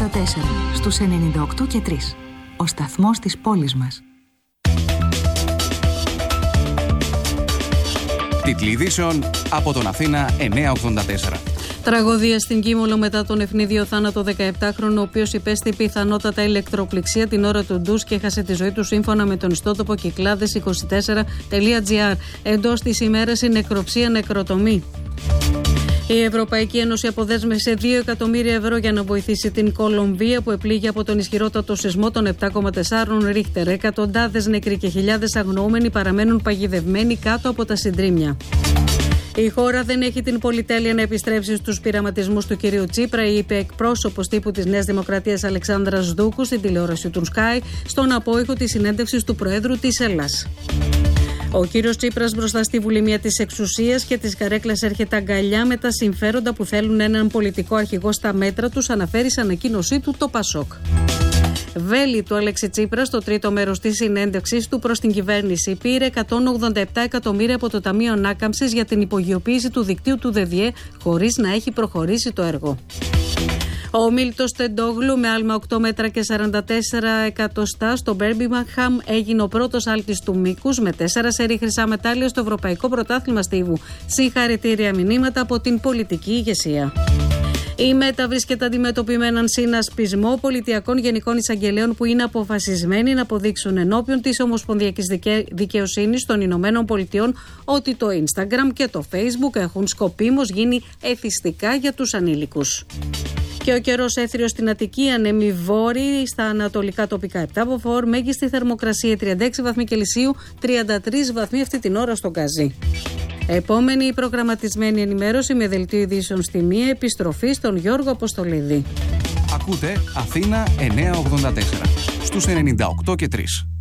στους 98 και 3. Ο σταθμός της πόλης μας. Τίτλοι ειδήσεων από τον Αθήνα 984. Τραγωδία στην Κίμολο μετά τον ευνίδιο θάνατο 17χρονο, ο οποίος υπέστη πιθανότατα ηλεκτροπληξία την ώρα του ντους και έχασε τη ζωή του σύμφωνα με τον ιστότοπο Κυκλάδες24.gr. Εντός της ημέρας η νεκροψία νεκροτομή. Η Ευρωπαϊκή Ένωση αποδέσμευσε 2 εκατομμύρια ευρώ για να βοηθήσει την Κολομβία που επλήγει από τον ισχυρότατο σεισμό των 7,4 ρίχτερ. Εκατοντάδες νεκροί και χιλιάδες αγνοούμενοι παραμένουν παγιδευμένοι κάτω από τα συντρίμμια. Η χώρα δεν έχει την πολυτέλεια να επιστρέψει στους πειραματισμούς του κυρίου Τσίπρα, είπε εκπρόσωπος τύπου της Νέας Δημοκρατίας Αλεξάνδρας Δούκου στην τηλεόραση του Sky στον απόϊχο της συνέντευξης του Προέδρου της Ελλάς. Ο κύριος Τσίπρας μπροστά στη βουλημία της εξουσίας και της καρέκλας έρχεται αγκαλιά με τα συμφέροντα που θέλουν έναν πολιτικό αρχηγό στα μέτρα τους, αναφέρει σε ανακοίνωσή του το Πασόκ. Βέλη του Αλέξη Τσίπρα στο τρίτο μέρος της συνέντευξης του προς την κυβέρνηση πήρε 187 εκατομμύρια από το Ταμείο Ανάκαμψης για την υπογειοποίηση του δικτύου του ΔΔΕ χωρίς να έχει προχωρήσει το έργο. Ο Μίλτος Τεντόγλου με άλμα 8 μέτρα και 44 εκατοστά στο Μπέρμπιμαχαμ έγινε ο πρώτος άλτης του μήκους με 4 σερί χρυσά μετάλλια στο Ευρωπαϊκό Πρωτάθλημα Στίβου. Συγχαρητήρια μηνύματα από την πολιτική ηγεσία. Η ΜΕΤΑ βρίσκεται αντιμέτωπη με έναν συνασπισμό πολιτιακών γενικών εισαγγελέων που είναι αποφασισμένοι να αποδείξουν ενώπιον της Ομοσπονδιακής Δικαιοσύνης των Ηνωμένων Πολιτειών ότι το Instagram και το Facebook έχουν σκοπίμως γίνει εθιστικά για τους ανήλικους. Και ο καιρός έθριος στην Αττική, ανέμει βόρειοι στα ανατολικά τοπικά 7 από φόρ, μέγιστη θερμοκρασία 36 βαθμοί Κελσίου, 33 βαθμοί αυτή την ώρα στον Καζί. Επόμενη η προγραμματισμένη ενημέρωση με δελτίο ειδήσεων στη 1, επιστροφή στον Γιώργο Αποστολίδη. Ακούτε Αθήνα 984 στους 98 και 3.